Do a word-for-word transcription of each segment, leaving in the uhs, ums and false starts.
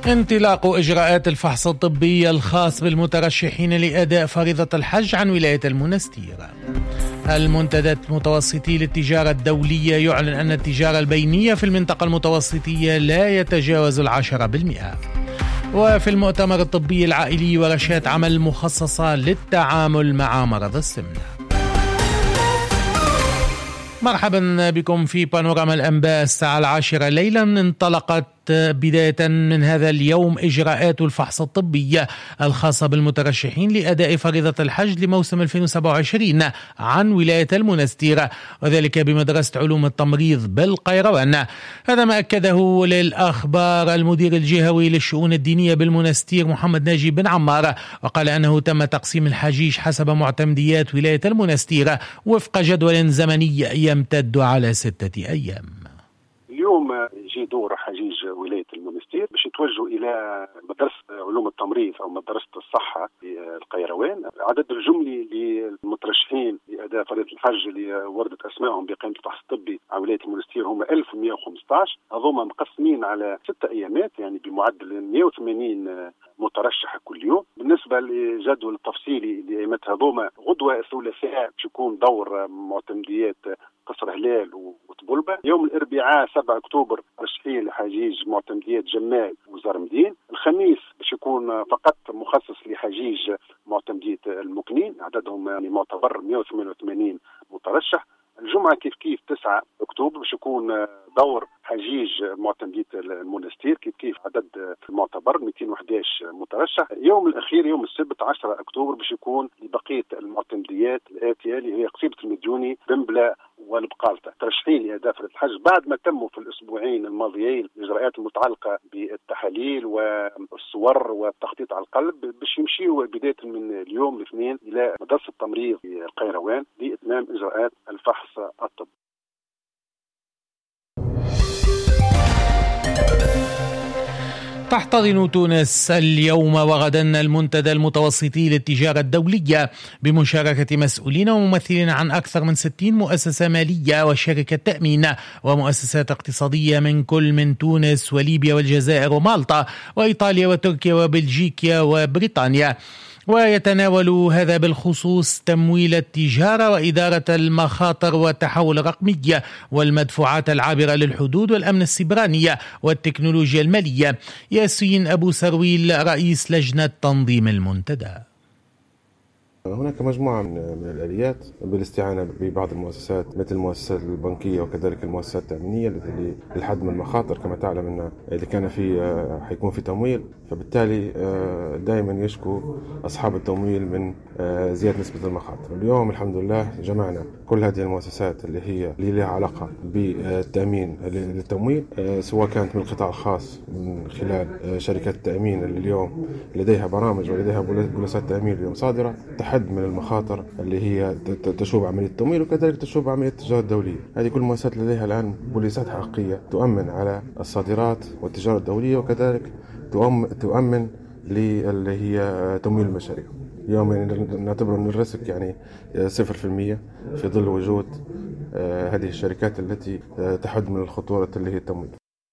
انطلاق إجراءات الفحص الطبي الخاص بالمترشحين لأداء فريضة الحج عن ولاية المنستير. المنتدى المتوسطي للتجارة الدولية يعلن أن التجارة البينية في المنطقة المتوسطية لا يتجاوز العشرة بالمئة. وفي المؤتمر الطبي العائلي ورشات عمل مخصصة للتعامل مع مرض السمنة. مرحبا بكم في بانوراما الأنباء الساعة العاشرة ليلا. انطلقت بداية من هذا اليوم إجراءات الفحص الطبي الخاصة بالمترشحين لأداء فريضة الحج لموسم ألفين وسبعة وعشرين عن ولاية المنستير، وذلك بمدرسة علوم التمريض بالقيروان. هذا ما أكده للأخبار المدير الجهوي للشؤون الدينية بالمنستير محمد ناجي بن عمار، وقال أنه تم تقسيم الحجيج حسب معتمديات ولاية المنستير وفق جدول زمني يمتد على ستة أيام. اليوم يجي دور حجيج ولاية المنستير باش يتوجهوا إلى مدرسة علوم التمريض أو مدرسة الصحة في القيروان. العدد الجملي للمترشحين لأداء فريضة الحج اللي وردت أسمائهم بقائمة الفحص الطبي على ولاية المنستير هم ألف ومئة وخمسة عشر. هذوما مقسمين على ستة أيامات، يعني بمعدل مئة وثمانين مترشح كل يوم. بالنسبة لجدول التفصيلي لأيامات هذوما، غدوة الثلاثاء باش يكون دور معتمديات قصر هلال وطبلبة. يوم الاربعاء سبعة اكتوبر ترشيحين لحجيج معتمديات جمال وزرمدين. الخميس باش يكون فقط مخصص لحجيج معتمدية المكنين، عددهم يعني معتبر مئة وثمانية وثمانين مترشح. الجمعة كيف كيف تسعة اكتوبر باش يكون دور حجيج معتمدية المنستير، كيف كيف عدد معتبر مئتين وأحد عشر مترشح. يوم الأخير يوم السبت عشرة اكتوبر باش يكون لبقية المعتمديات الآتية اللي هي قصيبة المديوني، بنبلة والبقالة. ترشيحين لأداء فريضة الحج بعد ما تموا في الأسبوعين الماضيين الإجراءات المتعلقة بالتحاليل والصور والتخطيط على القلب، باش يمشيوا بداية من اليوم الاثنين إلى مدرسة التمريض في القيروان لإتمام إجراءات الفحص الطبي. تحتضن تونس اليوم وغدا المنتدى المتوسطي للتجارة الدولية بمشاركة مسؤولين وممثلين عن أكثر من ستين مؤسسة مالية وشركة تأمين ومؤسسات اقتصادية من كل من تونس وليبيا والجزائر ومالطا وإيطاليا وتركيا وبلجيكا وبريطانيا. ويتناول هذا بالخصوص تمويل التجارة وإدارة المخاطر والتحول الرقمي والمدفوعات العابرة للحدود والأمن السيبراني والتكنولوجيا المالية. ياسين أبو سرويل رئيس لجنة تنظيم المنتدى. هناك مجموعة من الآليات بالاستعانة ببعض المؤسسات مثل المؤسسات البنكية وكذلك المؤسسات التأمينية اللي للحد من المخاطر. كما تعلم أن إذا كان في حيكون في تمويل، فبالتالي دائما يشكو أصحاب التمويل من زيادة نسبة المخاطر. اليوم الحمد لله جمعنا كل هذه المؤسسات اللي هي اللي لها علاقة بالتأمين للتمويل، سواء كانت من القطاع الخاص من خلال شركات التأمين اللي اليوم لديها برامج ولديها بوليسات تأمين اليوم صادرة تحد من المخاطر اللي هي تشوب عملية التمويل وكذلك تشوب عملية التجارة الدولية. هذه كل المؤسسات لديها الآن بوليسات حقيقية تؤمن على الصادرات والتجارة الدولية وكذلك تؤمن اللي هي تمويل المشاريع. اليوم يعني نعتبر أن الريسك يعني صفر في المية في ظل وجود هذه الشركات التي تحد من الخطورة اللي هي التمويل.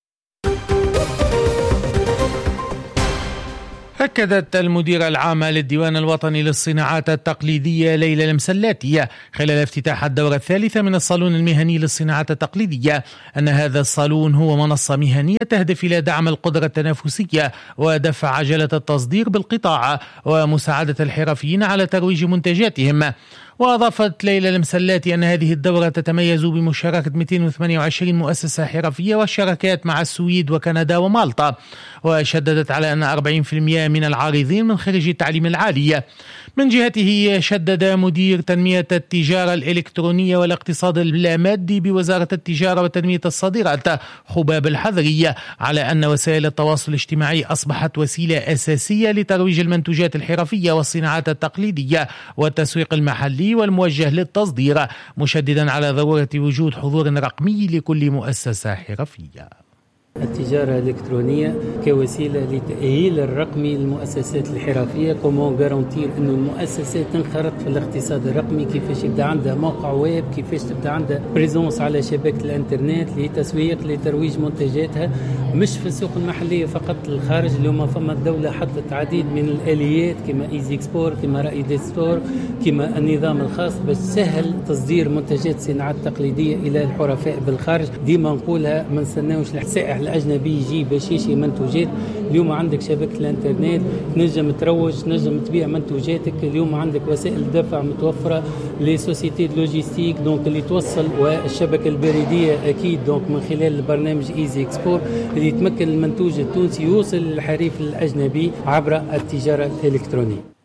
أكدت المديرة العامة للديوان الوطني للصناعات التقليدية ليلى المسلاتية خلال افتتاح الدورة الثالثة من الصالون المهني للصناعات التقليدية أن هذا الصالون هو منصة مهنية تهدف إلى دعم القدرة التنافسية ودفع عجلة التصدير بالقطاع ومساعدة الحرفيين على ترويج منتجاتهم. وأضافت ليلى المسلاتي أن هذه الدورة تتميز بمشاركة مئتين وثمانية وعشرين مؤسسة حرفية والشراكات مع السويد وكندا ومالطا، وشددت على أن أربعين بالمئة من العارضين من خريجي التعليم العالي. من جهته شدد مدير تنمية التجارة الإلكترونية والاقتصاد اللامادي بوزارة التجارة وتنمية الصادرات خباب الحذرية على أن وسائل التواصل الاجتماعي أصبحت وسيلة أساسية لترويج المنتوجات الحرفية والصناعات التقليدية والتسويق المحلي والموجه للتصدير، مشددا على ضرورة وجود حضور رقمي لكل مؤسسة حرفية. التجارة الإلكترونية كوسيلة لتأهيل الرقمي للمؤسسات الحرفية. كومون غارانتير إنه المؤسسات تنخرط في الاقتصاد الرقمي، كيفاش يبدأ عندها موقع ويب، كيفاش تبدأ عندها بريزونس على شبكة الانترنت لتسويق لترويج منتجاتها. مش في السوق المحلية فقط للخارج. اليوم فما الدولة حطت عديد من الآليات كما ايزي اكسبور، كما رائد ستور، كما النظام الخاص باش سهل تصدير منتجات الصناعات التقليدية إلى الحرفاء بالخارج. ديما نقولها ما نستناوش السائح الأجنبي يجي باش يشي منتوجات. اليوم عندك شبكة الانترنت، نجم تروج، نجم تبيع منتوجاتك. اليوم عندك وسائل دفع متوفرة لسوسيتي لوجيستيك دونك اللي توصل، والشبكة البريدية أكيد دونك من خلال البرنامج ايزي اكسبور اللي يتمكن المنتوج التونسي يوصل للحريف الأجنبي عبر التجارة الإلكترونية.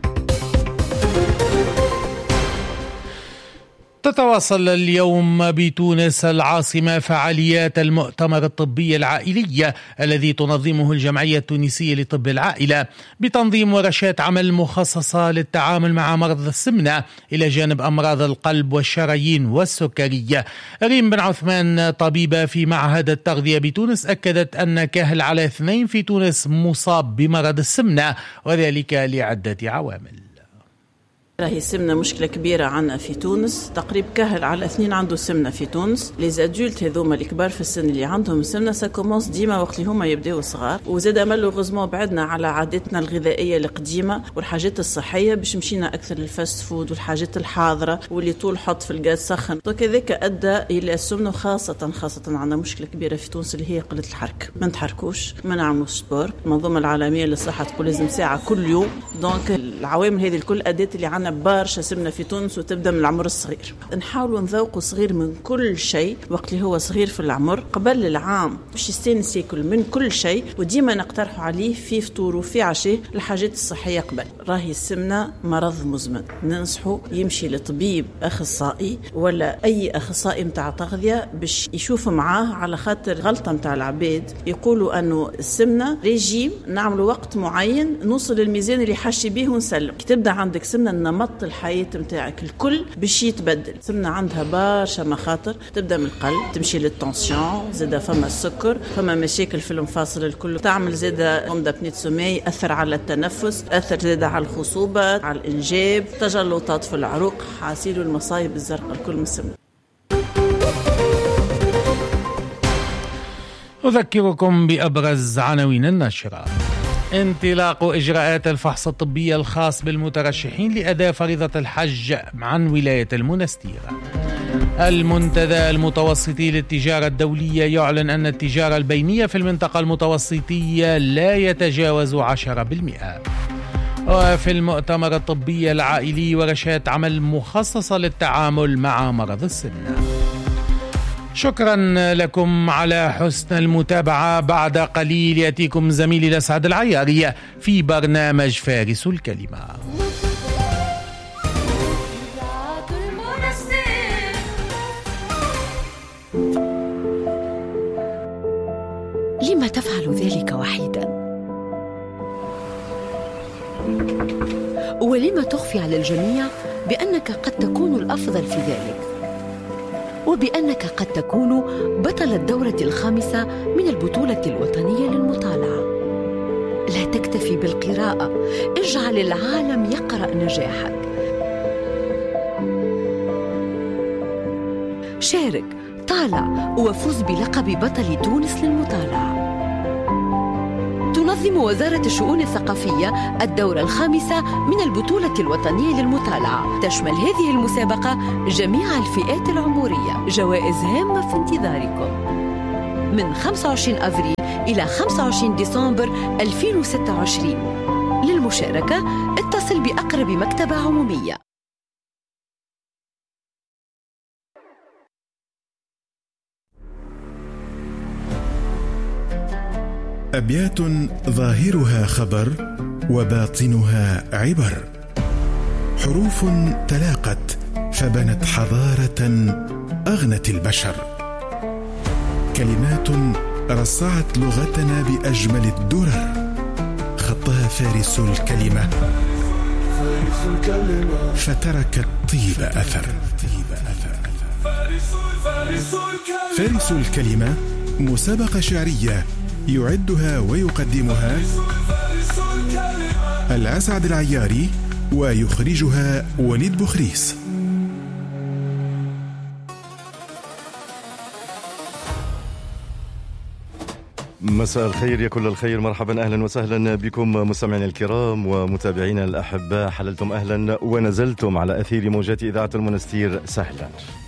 تتواصل اليوم بتونس العاصمة فعاليات المؤتمر الطبي العائلي الذي تنظمه الجمعية التونسية لطب العائلة بتنظيم ورشات عمل مخصصة للتعامل مع مرض السمنة إلى جانب أمراض القلب والشرايين والسكرية. ريم بن عثمان طبيبة في معهد التغذية بتونس أكدت أن كاهل على اثنين في تونس مصاب بمرض السمنة وذلك لعدة عوامل. راهي السمنة مشكلة كبيرة عنا في تونس، تقريبا كاهل على اثنين عنده سمنة في تونس. لي زادولت هذوما الكبار في السن اللي عندهم سمنة ساكومونس ديما وقت اللي هما يبداو صغار، وزاد مالوغوزمون بعدنا على عاداتنا الغذائية القديمة والحاجات الصحية باش مشينا أكثر للفاست فود والحاجات الحاضرة واللي طول حط في الغاز سخن. دونك هذاك أدى إلى السمنة، وخاصة خاصة عندنا مشكلة كبيرة في تونس اللي هي قلة الحركة. ما نتحركوش، ما نعملوش سبور. المنظمة العالمية للصحة تقول لازم ساعة كل يوم. دونك العوامل هذه الكل أدت اللي عنا بارشا سمنة في تونس وتبدأ من العمر الصغير. نحاولوا نذوقوا صغير من كل شيء وقت اللي هو صغير في العمر قبل العام باش يستانس ياكل من كل شيء، وديما نقترحوا عليه في فطور وفي عشاء الحاجات الصحية قبل. راهي السمنة مرض مزمن، ننصحوا يمشي لطبيب أخصائي ولا أي أخصائي متاع تغذية باش يشوف معاه، على خاطر غلطة متاع العباد يقولوا أنه السمنة ريجيم نعملوا وقت معين نوصل للميزان اللي حاشي به ونسلم. كي تبدأ عندك سمنة النمط الحياة متاعك الكل باش يتبدل. سمنة عندها برشا مخاطر، تبدأ من القلب، تمشي للتنسيون، زادة فما السكر، فما مشاكل في المفاصل الكل، تعمل زادة غمضة بنيت سمي، أثر على التنفس، أثر زادة على الخصوبة، على الإنجاب، تجلطات في العروق، حاصيل المصايب الزرقاء الكل من السمنة. أذكركم بأبرز عناوين النشرة. انطلاق إجراءات الفحص الطبي الخاص بالمترشحين لأداء فريضة الحج عن ولاية المنستير. المنتدى المتوسطي للتجارة الدولية يعلن أن التجارة البينية في المنطقة المتوسطية لا يتجاوز عشرة بالمئة. وفي المؤتمر الطبي العائلي ورشات عمل مخصصة للتعامل مع مرض السمنة. شكرا لكم على حسن المتابعة. بعد قليل يأتيكم زميلي الأسعد العياري في برنامج فارس الكلمة. لما تفعل ذلك وحيدا؟ ولما تخفي على الجميع بأنك قد تكون الأفضل في ذلك، وبأنك قد تكون بطل الدورة الخامسة من البطولة الوطنية للمطالعة؟ لا تكتفي بالقراءة، اجعل العالم يقرأ نجاحك. شارك، طالع، وفوز بلقب بطل تونس للمطالعة. تنظم وزارة الشؤون الثقافية الدورة الخامسة من البطولة الوطنية للمطالعة. تشمل هذه المسابقة جميع الفئات العمرية. جوائز هامة في انتظاركم من خمسة وعشرين أفريل إلى خمسة وعشرين ديسمبر ألفين وستة وعشرين. للمشاركة اتصل بأقرب مكتبة عمومية. أبيات ظاهرها خبر وباطنها عبر، حروف تلاقت فبنت حضارة أغنت البشر، كلمات رصعت لغتنا بأجمل الدرر، خطها فارس الكلمة فتركت طيب أثر. فارس الكلمة مسابقة شعرية يعدها ويقدمها الأسعد العياري ويخرجها وليد بخريس. مساء الخير يا كل الخير، مرحبا أهلا وسهلا بكم مستمعينا الكرام ومتابعينا الأحباء. حللتم أهلا ونزلتم على أثير موجات إذاعة المنستير سهلا.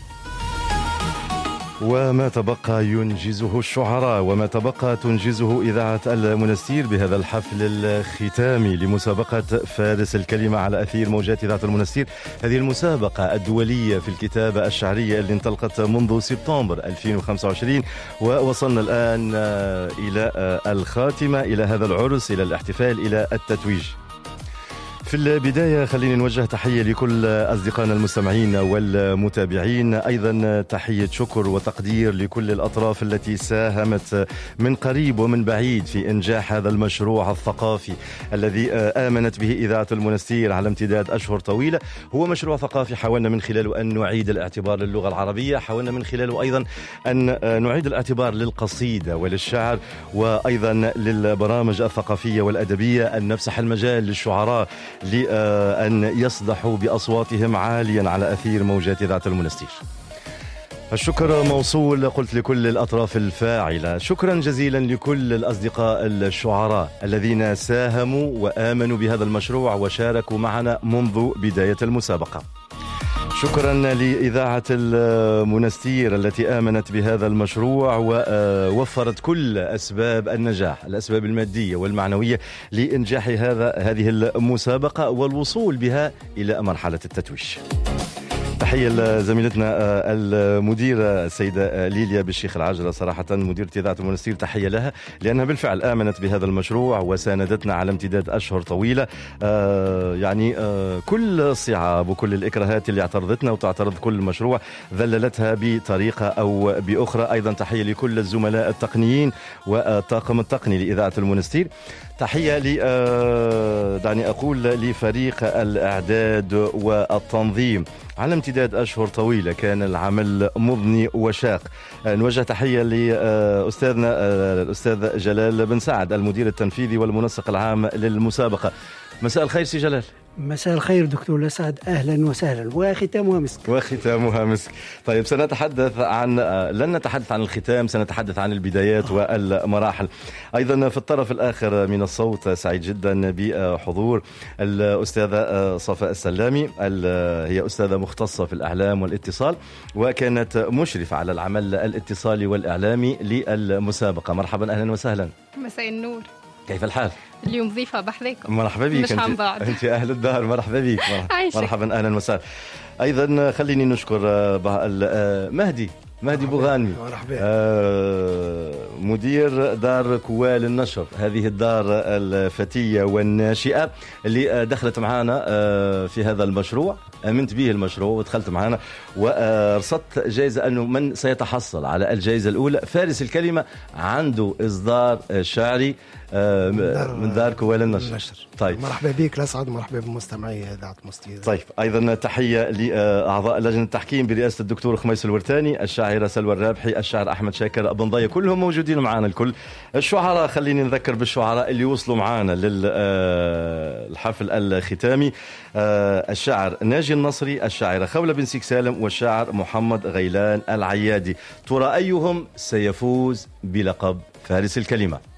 وما تبقى ينجزه الشعراء وما تبقى تنجزه إذاعة المنستير بهذا الحفل الختامي لمسابقة فارس الكلمة على أثير موجات إذاعة المنستير. هذه المسابقة الدولية في الكتابة الشعرية اللي انطلقت منذ سبتمبر ألفين وخمسة وعشرين، ووصلنا الآن إلى الخاتمة، إلى هذا العرس، إلى الاحتفال، إلى التتويج. في البداية خليني نوجه تحية لكل أصدقائنا المستمعين والمتابعين، أيضا تحية شكر وتقدير لكل الأطراف التي ساهمت من قريب ومن بعيد في إنجاح هذا المشروع الثقافي الذي آمنت به إذاعة المنستير على امتداد أشهر طويلة. هو مشروع ثقافي حاولنا من خلاله أن نعيد الاعتبار للغة العربية، حاولنا من خلاله أيضا أن نعيد الاعتبار للقصيدة وللشعر، وأيضا للبرامج الثقافية والأدبية، أن نفسح المجال للشعراء لأن يصدحوا بأصواتهم عاليا على أثير موجات إذاعة المنستير. الشكر موصول قلت لكل الأطراف الفاعلة، شكرا جزيلا لكل الأصدقاء الشعراء الذين ساهموا وآمنوا بهذا المشروع وشاركوا معنا منذ بداية المسابقة. شكرا لإذاعة المنستير التي آمنت بهذا المشروع ووفرت كل أسباب النجاح، الأسباب المادية والمعنوية لإنجاح هذا هذه المسابقة والوصول بها إلى مرحلة التتويج. تحية لزميلتنا المديرة السيدة ليليا بالشيخ العجلة، صراحة مديرة إذاعة المنستير تحية لها، لأنها بالفعل آمنت بهذا المشروع وساندتنا على امتداد أشهر طويلة. آه يعني آه كل الصعاب وكل الإكراهات اللي اعترضتنا وتعترض كل مشروع ذللتها بطريقة أو بأخرى. أيضا تحية لكل الزملاء التقنيين والطاقم التقني لإذاعة المنستير. تحية ل دعني أقول لفريق الإعداد والتنظيم على امتداد أشهر طويلة، كان العمل مضني وشاق. نوجه تحية لأستاذنا الأستاذ جلال بن سعد المدير التنفيذي والمنسق العام للمسابقة. مساء الخير سي جلال. مساء الخير دكتور لسعد، أهلا وسهلا، وختامها مسك. وختامها مسك. طيب سنتحدث عن لن نتحدث عن الختام، سنتحدث عن البدايات والمراحل. أيضا في الطرف الآخر من الصوت سعيد جدا بحضور الأستاذة صفاء السلامي، هي أستاذة مختصة في الإعلام والاتصال وكانت مشرفة على العمل الاتصالي والإعلامي للمسابقة. مرحبا أهلا وسهلا. مساء النور، كيف الحال؟ اليوم ضيفة بحذيكم. مرحبا بك. مش عن بعض. أنت أهل الدار، مرحبا بك. مرحبا أهلا وسهلا. أيضا خليني نشكر مهدي مهدي بوغانمي، مدير دار كوال النشر، هذه الدار الفتية والناشئة اللي دخلت معنا في هذا المشروع. أمنت به المشروع ودخلت معنا ورصدت جائزة أنه من سيتحصل على الجائزة الأولى فارس الكلمة عنده إصدار شعري من دار كوال النشر. طيب مرحبا بك لسعد، مرحبا بمستمعي إذاعة المنستير. طيب أيضا تحية لأعضاء لجنة التحكيم برئاسة الدكتور خميس الورتاني، الشاعرة سلوى الرابحي، الشاعر أحمد شاكر أبن ضية، كلهم موجودين معنا الكل. الشعراء خليني نذكر بالشعراء اللي وصلوا معنا للحفل الختامي. الشاعر ناجي النصري، الشاعرة خولة بن سيك سالم، والشاعر محمد غيلان العيادي. ترى أيهم سيفوز بلقب فارس الكلمة؟